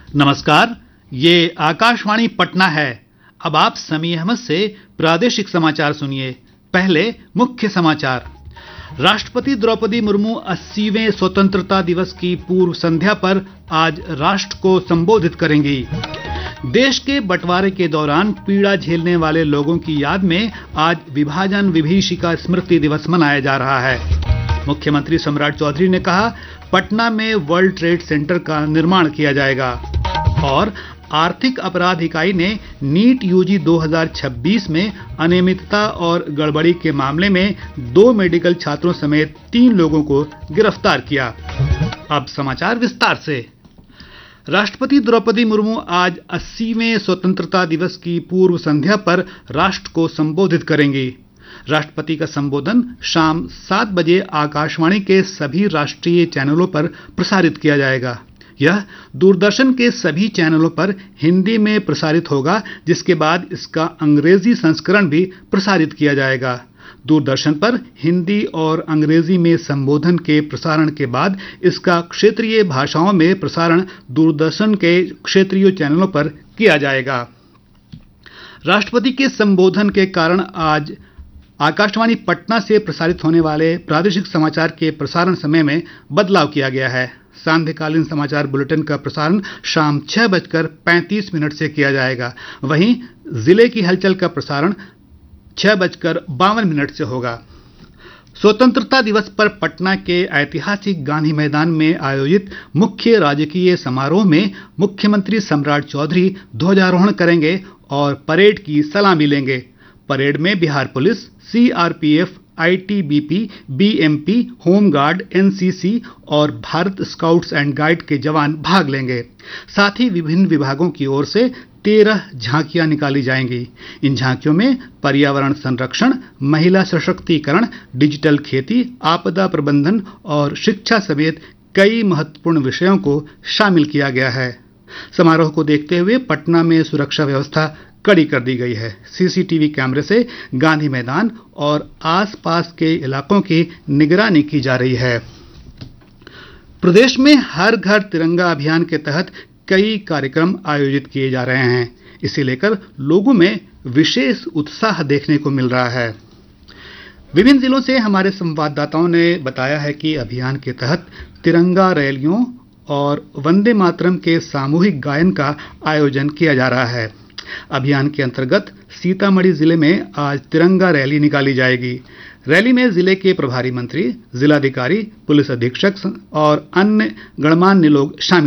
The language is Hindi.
नमस्कार, ये आकाशवाणी पटना है। अब आप समी अहमद से प्रादेशिक समाचार सुनिए। पहले मुख्य समाचार। राष्ट्रपति द्रौपदी मुर्मू 80वें स्वतंत्रता दिवस की पूर्व संध्या पर आज राष्ट्र को संबोधित करेंगी। देश के बंटवारे के दौरान पीड़ा झेलने वाले लोगों की याद में आज विभाजन विभीषिका स्मृति दिवस मनाया जा रहा है। मुख्यमंत्री सम्राट चौधरी ने कहा, पटना में वर्ल्ड ट्रेड सेंटर का निर्माण किया जाएगा। और आर्थिक अपराध इकाई ने नीट यूजी 2026 में अनियमितता और गड़बड़ी के मामले में 2 मेडिकल छात्रों समेत 3 लोगों को गिरफ्तार किया। अब समाचार विस्तार से। राष्ट्रपति द्रौपदी मुर्मू आज 80वें स्वतंत्रता दिवस की पूर्व संध्या पर राष्ट्र को संबोधित करेंगी। राष्ट्रपति का संबोधन शाम 7 बजे आकाशवाणी के सभी राष्ट्रीय चैनलों पर प्रसारित किया जाएगा। यह दूरदर्शन के सभी चैनलों पर हिंदी में प्रसारित होगा, जिसके बाद इसका अंग्रेजी संस्करण भी प्रसारित किया जाएगा। दूरदर्शन पर हिंदी और अंग्रेजी में संबोधन के प्रसारण के बाद इसका क्षेत्रीय भाषाओं में प्रसारण दूरदर्शन के क्षेत्रीय चैनलों पर किया जाएगा। राष्ट्रपति के संबोधन के कारण आज आकाशवाणी पटना से प्रसारित होने वाले प्रादेशिक समाचार के प्रसारण समय में बदलाव किया गया है। सांध्यकालीन समाचार बुलेटिन का प्रसारण शाम 6:35 से किया जाएगा। वहीं जिले की हलचल का प्रसारण 6:52 से होगा। स्वतंत्रता दिवस पर पटना के ऐतिहासिक गांधी मैदान में आयोजित मुख्य राजकीय समारोह में मुख्यमंत्री सम्राट चौधरी ध्वजारोहण करेंगे और परेड की सलामी लेंगे। परेड में Bihar police, CRPF, ITBP, BMP, home guard, NCC और भारत स्काउट्स एंड गाइड के जवान भाग लेंगे। साथ ही विभिन्न विभागों की ओर से 13 झांकियां निकाली जाएंगी। इन झांकियों में पर्यावरण संरक्षण, महिला सशक्तिकरण, डिजिटल खेती, आपदा प्रबंधन और शिक्षा समेत कई महत्वपूर्ण विषयों को शामिल किया गया है। समारोह को देखते हुए पटना में सुरक्षा व्यवस्था कड़ी कर दी गई है। सीसीटीवी कैमरे से गांधी मैदान और आसपास के इलाकों की निगरानी की जा रही है। प्रदेश में हर घर तिरंगा अभियान के तहत कई कार्यक्रम आयोजित किए जा रहे हैं। इसे लेकर लोगों में विशेष उत्साह देखने को मिल रहा है। विभिन्न जिलों से हमारे संवाददाताओं ने बताया है कि अभियान के तहत तिरंगा रैलियों और वंदे मातरम के सामूहिक गायन का आयोजन किया जा रहा है। अभियान के अंतर्गत सीतामढ़ी जिले में आज तिरंगा रैली निकाली जाएगी। रैली में जिले के प्रभारी मंत्री, जिलाधिकारी, पुलिस अधीक्षक और अन्य गणमान्य लोग शामिल